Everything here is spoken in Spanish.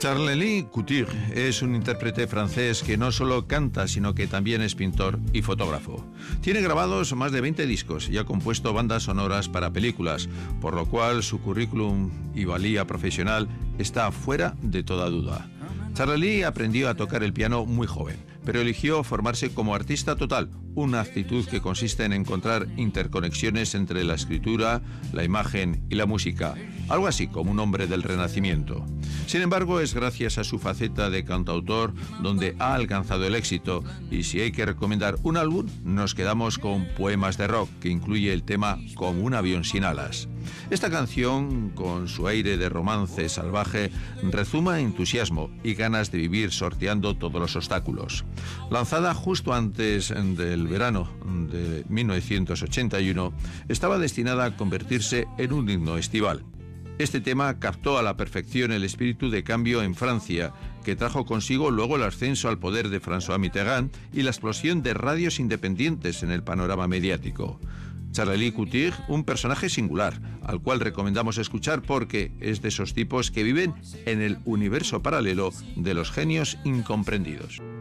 Charles-Louis Couture es un intérprete francés que no solo canta, sino que también es pintor y fotógrafo. Tiene grabados más de 20 discos y ha compuesto bandas sonoras para películas, por lo cual su currículum y valía profesional está fuera de toda duda. Charles-Louis aprendió a tocar el piano muy joven, pero eligió formarse como artista total, una actitud que consiste en encontrar interconexiones entre la escritura, la imagen y la música, algo así como un hombre del Renacimiento. Sin embargo, es gracias a su faceta de cantautor donde ha alcanzado el éxito, y si hay que recomendar un álbum, nos quedamos con Poemas de Rock, que incluye el tema Como un avión sin alas. Esta canción, con su aire de romance salvaje, rezuma entusiasmo y ganas de vivir sorteando todos los obstáculos. Lanzada justo antes del verano de 1981, estaba destinada a convertirse en un himno estival. Este tema captó a la perfección el espíritu de cambio en Francia, que trajo consigo luego el ascenso al poder de François Mitterrand y la explosión de radios independientes en el panorama mediático. Charles-Louis Couture, un personaje singular, al cual recomendamos escuchar porque es de esos tipos que viven en el universo paralelo de los genios incomprendidos.